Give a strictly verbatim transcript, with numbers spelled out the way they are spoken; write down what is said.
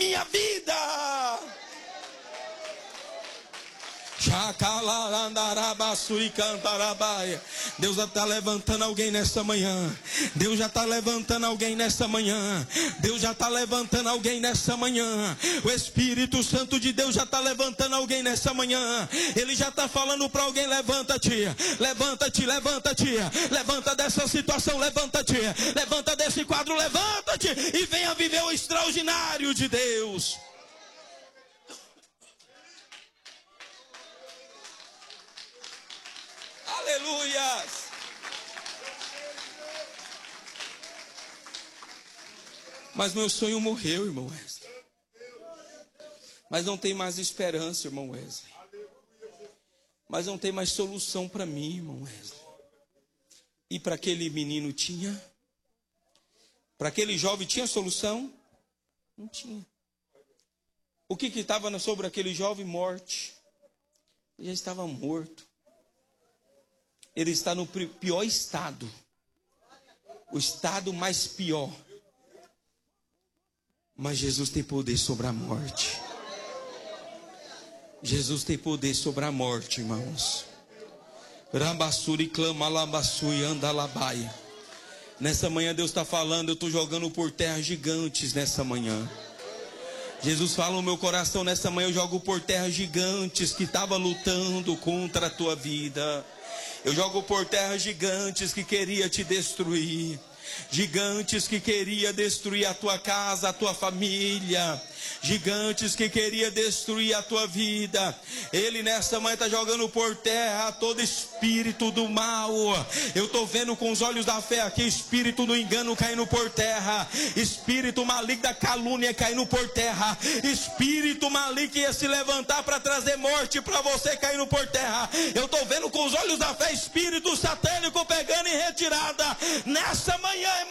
minha vida. Deus já está levantando alguém nessa manhã. Deus já está levantando alguém nessa manhã. Deus já está levantando alguém nessa manhã. O Espírito Santo de Deus já está levantando alguém nessa manhã. Ele já está falando para alguém: levanta-te, levanta-te, levanta-te, levanta dessa situação, levanta-te, levanta desse quadro, levanta-te e venha viver o extraordinário de Deus. Aleluia! Mas meu sonho morreu, irmão Wesley. Mas não tem mais esperança, irmão Wesley. Mas não tem mais solução para mim, irmão Wesley. E para aquele menino tinha? Para aquele jovem tinha solução? Não tinha. O que que estava sobre aquele jovem? Morte. Ele já estava morto. Ele está no pior estado. O estado mais pior. Mas Jesus tem poder sobre a morte. Jesus tem poder sobre a morte, irmãos. Rabassuri clama labassui anda labaia. Nessa manhã Deus está falando: eu estou jogando por terra gigantes nessa manhã. Jesus fala no meu coração: nessa manhã eu jogo por terra gigantes que estavam lutando contra a tua vida. Eu jogo por terra gigantes que queria te destruir. Gigantes que queria destruir a tua casa, a tua família. Gigantes que queria destruir a tua vida. Ele nessa manhã está jogando por terra todo espírito do mal. Eu estou vendo com os olhos da fé aqui espírito do engano caindo por terra. Espírito maligno da calúnia caindo por terra. Espírito maligno que ia se levantar para trazer morte para você caindo por terra. Eu estou vendo com os olhos da fé espírito satânico pegando em retirada. Nessa manhã,